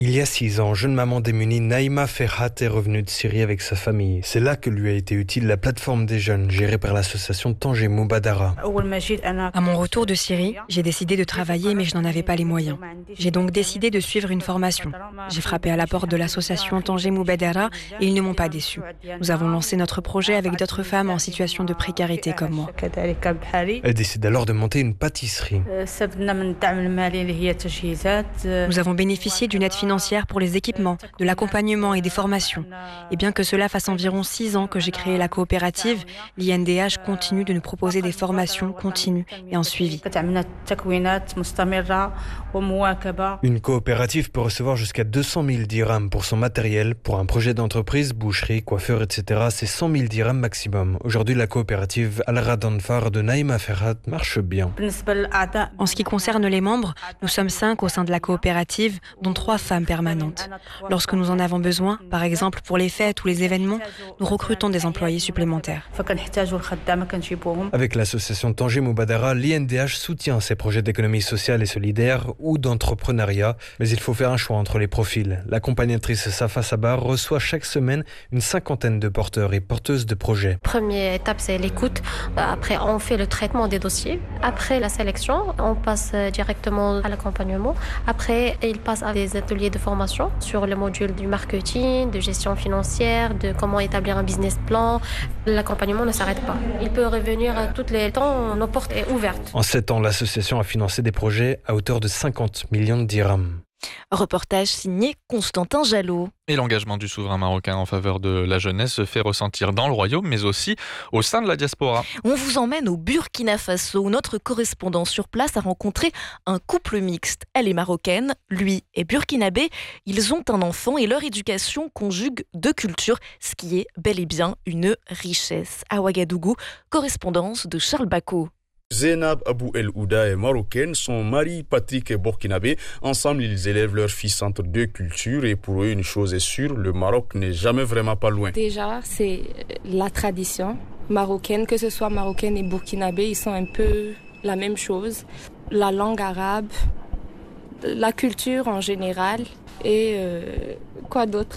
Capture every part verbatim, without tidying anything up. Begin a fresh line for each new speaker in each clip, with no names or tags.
Il y a six ans, jeune maman démunie, Naïma Ferhat est revenue de Syrie avec sa famille. C'est là que lui a été utile la plateforme des jeunes, gérée par l'association Tanger Moubadara.
À mon retour de Syrie, j'ai décidé de travailler, mais je n'en avais pas les moyens. J'ai donc décidé de suivre une formation. J'ai frappé à la porte de l'association Tanger Moubadara et ils ne m'ont pas déçu. Nous avons lancé notre projet avec d'autres femmes en situation de précarité comme moi.
Elle décide alors de monter une pâtisserie.
Nous avons bénéficié d'une aide financière pour les équipements, de l'accompagnement et des formations. Et bien que cela fasse environ six ans que j'ai créé la coopérative, l'I N D H continue de nous proposer des formations continues et en suivi.
Une coopérative peut recevoir jusqu'à deux cent mille dirhams pour son matériel. Pour un projet d'entreprise, boucherie, coiffeur, et cetera, c'est cent mille dirhams maximum. Aujourd'hui, la coopérative Al-Radanfar de Naïma Ferhat marche bien.
En ce qui concerne les membres, nous sommes cinq au sein de la coopérative, dont trois femmes permanentes. Lorsque nous en avons besoin, par exemple pour les fêtes ou les événements, nous recrutons des employés supplémentaires.
Avec l'association Tanger Moubadara, l'I N D H soutient ces projets d'économie sociale et solidaire ou d'entrepreneuriat, mais il faut faire un choix entre les profils. L'accompagnatrice Safa Sabar reçoit chaque semaine une cinquantaine de porteurs et porteuses de projets.
Première étape, c'est l'écoute. Après, on fait le traitement des dossiers. Après la sélection, on passe directement à l'accompagnement. Après, il passe à des ateliers de formation sur le module du marketing, de gestion financière, de comment établir un business plan. L'accompagnement ne s'arrête pas. Il peut revenir à tous les temps, nos portes sont ouvertes.
En sept ans, l'association a financé des projets à hauteur de cinquante millions de dirhams.
Reportage signé Constantin Jalot.
Et l'engagement du souverain marocain en faveur de la jeunesse se fait ressentir dans le royaume, mais aussi au sein de la diaspora.
On vous emmène au Burkina Faso, où notre correspondant sur place a rencontré un couple mixte. Elle est marocaine, lui est burkinabé. Ils ont un enfant et leur éducation conjugue deux cultures, ce qui est bel et bien une richesse. À Ouagadougou, correspondance de Charles Bacot.
Zainab Abou El Ouda est marocaine, son mari Patrick est burkinabé. Ensemble, ils élèvent leur fils entre deux cultures et pour eux, une chose est sûre, le Maroc n'est jamais vraiment pas loin.
Déjà, c'est la tradition marocaine, que ce soit marocaine et burkinabé, ils sont un peu la même chose. La langue arabe, la culture en général et euh, quoi d'autre?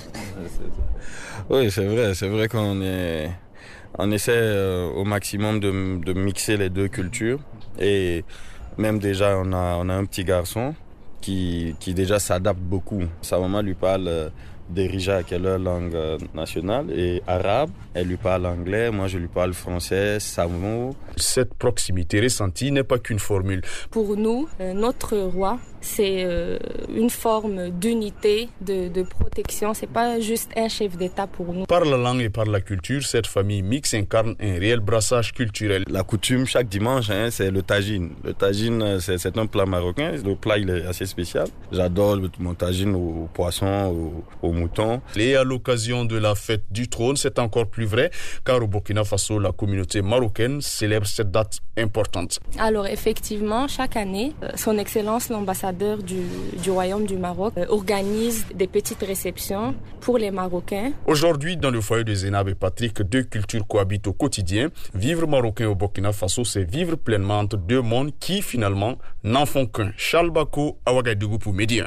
Oui, c'est vrai, c'est vrai qu'on est... On essaie euh, au maximum de, de mixer les deux cultures et même déjà on a, on a un petit garçon qui, qui déjà s'adapte beaucoup. Sa maman lui parle euh, d'Erija qui est leur langue euh, nationale et arabe. Elle lui parle anglais, moi je lui parle français, samo.
Cette proximité ressentie n'est pas qu'une formule.
Pour nous, euh, notre roi, c'est euh, une forme d'unité, de, de protection. C'est pas juste un chef d'État pour nous.
Par la langue et par la culture, cette famille mixte incarne un réel brassage culturel.
La coutume chaque dimanche, hein, c'est le tagine. Le tagine, c'est, c'est un plat marocain. Le plat, il est assez spécial. J'adore mon tagine au poisson, au, au mouton.
Et à l'occasion de la fête du trône, c'est encore plus vrai, car au Burkina Faso, la communauté marocaine célèbre cette date importante.
Alors effectivement, chaque année, son Excellence l'ambassadeur Du, du Royaume du Maroc euh, organise des petites réceptions pour les Marocains.
Aujourd'hui, dans le foyer de Zainab et Patrick, deux cultures cohabitent au quotidien. Vivre marocain au Burkina Faso, c'est vivre pleinement entre deux mondes qui, finalement, n'en font qu'un. Charles Bacot, à Ouagadougou pour Média.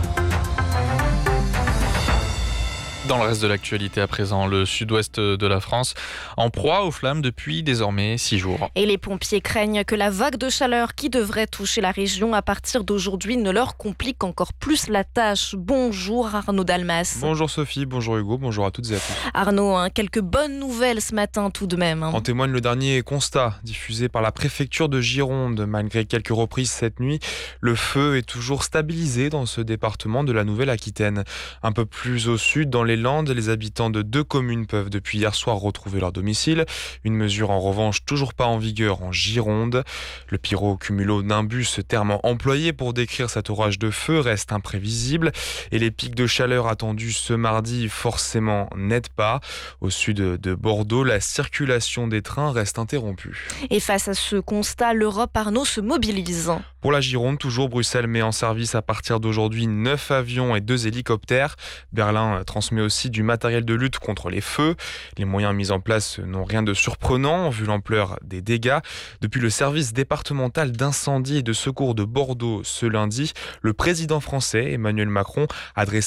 Dans le reste de l'actualité à présent, le sud-ouest de la France en proie aux flammes depuis désormais six jours.
Et les pompiers craignent que la vague de chaleur qui devrait toucher la région à partir d'aujourd'hui ne leur complique encore plus la tâche. Bonjour Arnaud Dalmas.
Bonjour Sophie, bonjour Hugo, bonjour à toutes et à tous.
Arnaud, hein, quelques bonnes nouvelles ce matin tout de même. Hein.
En témoigne le dernier constat diffusé par la préfecture de Gironde. Malgré quelques reprises cette nuit, le feu est toujours stabilisé dans ce département de la Nouvelle-Aquitaine. Un peu plus au sud, dans les Landes, les habitants de deux communes peuvent depuis hier soir retrouver leur domicile. Une mesure en revanche toujours pas en vigueur en Gironde. Le pyrocumulonimbus, terme employé pour décrire cet orage de feu, reste imprévisible et les pics de chaleur attendus ce mardi forcément n'aident pas. Au sud de Bordeaux, la circulation des trains reste interrompue.
Et face à ce constat, l'Europe, Arnaud, se mobilise.
Pour la Gironde, toujours, Bruxelles met en service à partir d'aujourd'hui neuf avions et deux hélicoptères. Berlin transmet aussi du matériel de lutte contre les feux. Les moyens mis en place n'ont rien de surprenant vu l'ampleur des dégâts. Depuis le service départemental d'incendie et de secours de Bordeaux ce lundi, le président français Emmanuel Macron adresse